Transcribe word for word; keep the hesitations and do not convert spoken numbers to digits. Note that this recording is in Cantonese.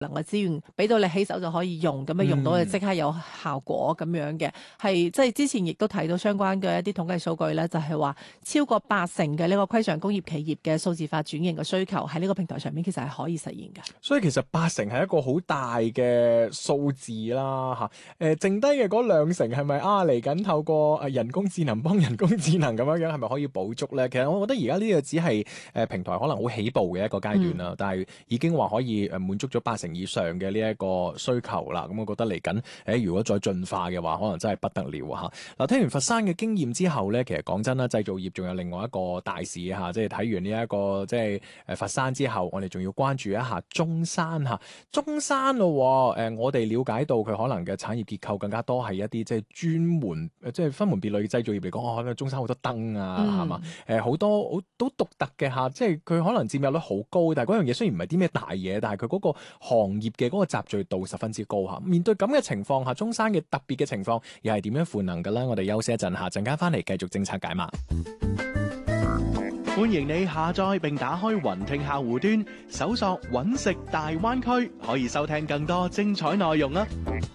能嘅資源俾到你起手就可以用，咁樣用到就即刻有效果咁樣嘅，係即係之前亦都睇到相關嘅一啲統計數據咧，就係話超過八成嘅呢個規上工業企業嘅數字化轉型嘅需求喺呢個平台上面其實係可以實現嘅。 所以其實八成係一個好大嘅數字啦嚇，誒剩低嘅嗰兩成係咪啊嚟緊透過誒人工智能幫人工智能咁樣樣係咪可以補足咧？其實我覺得而家呢個只係誒平台可能好起步嘅一個階段啦，嗯、但係已經話可以誒滿足咗八成以上嘅呢一個需求啦。咁我覺得嚟緊誒如果再進化嘅話，可能真係不得了嚇。嗱，聽完佛山嘅經驗之後咧，其實講真啦，製造業仲有另外一個大事嚇，即係睇完呢、這、一個即係誒佛山之後，我哋仲要關注一下中山嚇。中山咯，誒、呃、我哋了解到佢可能嘅產業結構更加多係一啲即係專門即係分門別類嘅製造業嚟講，可能中山好多燈啊，係嘛、嗯？誒好、呃、多好都獨特嘅嚇，即係佢可能佔有率好高，但係嗰樣嘢雖然唔係啲咩大嘢，但係佢嗰個行業嘅嗰個集聚度十分之高嚇。面對咁嘅情況下，中山嘅特別嘅情況又係點樣賦能嘅咧？我哋休息一陣下，陣間翻嚟繼續政策解碼。 歡迎你下載並打開雲聽客戶端，搜索揾食大灣區，可以收聽更多精彩內容啊！